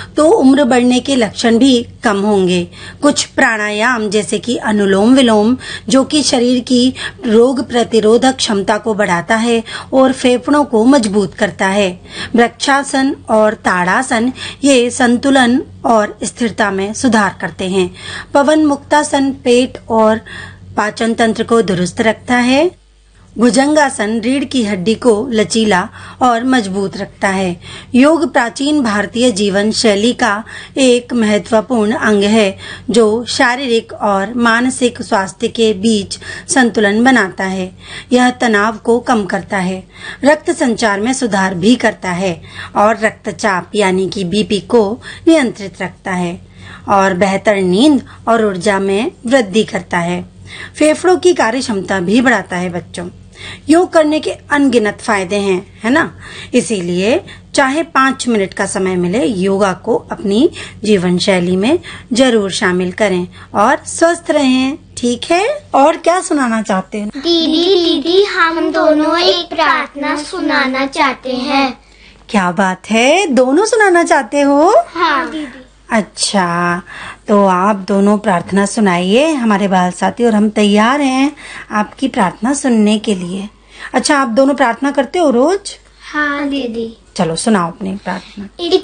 तो उम्र बढ़ने के लक्षण भी कम होंगे। कुछ प्राणायाम जैसे कि अनुलोम विलोम, जो कि शरीर की रोग प्रतिरोधक क्षमता को बढ़ाता है और फेफड़ों को मजबूत करता है। वृक्षासन और ताड़ासन ये संतुलन और स्थिरता में सुधार करते हैं। पवन मुक्तासन पेट और पाचन तंत्र को दुरुस्त रखता है। भुजंगासन रीढ़ की हड्डी को लचीला और मजबूत रखता है। योग प्राचीन भारतीय जीवन शैली का एक महत्वपूर्ण अंग है, जो शारीरिक और मानसिक स्वास्थ्य के बीच संतुलन बनाता है। यह तनाव को कम करता है, रक्त संचार में सुधार भी करता है और रक्तचाप यानी कि बीपी को नियंत्रित रखता है और बेहतर नींद और ऊर्जा में वृद्धि करता है। फेफड़ों की कार्य क्षमता भी बढ़ाता है। बच्चों, योग करने के अनगिनत फायदे हैं, है ना? इसीलिए चाहे 5 मिनट का समय मिले, योगा को अपनी जीवन शैली में जरूर शामिल करें और स्वस्थ रहें। ठीक है? और क्या सुनाना चाहते हैं? दीदी हम दोनों एक प्रार्थना सुनाना चाहते हैं। क्या बात है, दोनों सुनाना चाहते हो? हाँ दीदी। अच्छा, तो आप दोनों प्रार्थना सुनाइए हमारे बाल साथी, और हम तैयार हैं आपकी प्रार्थना सुनने के लिए। अच्छा, आप दोनों प्रार्थना करते हो रोज? हाँ दीदी। चलो सुनाओ अपनी प्रार्थना। इति